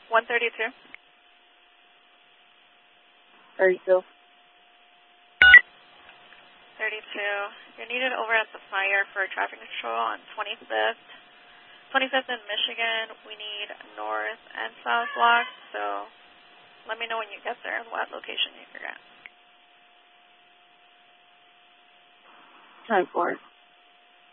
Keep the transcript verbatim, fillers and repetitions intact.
one thirty-two. thirty-two. thirty-two. You're needed over at the fire for traffic control on twenty-fifth. twenty-fifth in Michigan. We need north and south blocks, so let me know when you get there and what location you're at. ten four.